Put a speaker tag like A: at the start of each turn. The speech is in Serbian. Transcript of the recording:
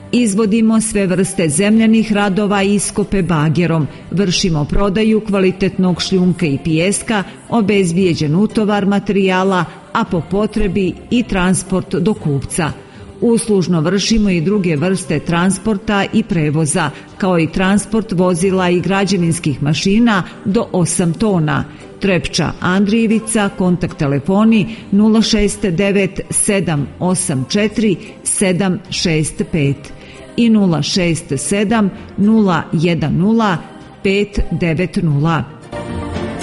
A: Izvodimo sve vrste zemljanih radova i iskope bagerom, vršimo prodaju kvalitetnog šljunka i pijeska, obezbijeđen utovar materijala, a po potrebi i transport do kupca. Uslužno vršimo i druge vrste transporta i prevoza, kao i transport vozila i građevinskih mašina do 8 tona. Trepča, Andrijevica, kontakt telefoni 069 784 765 i 067 010 590.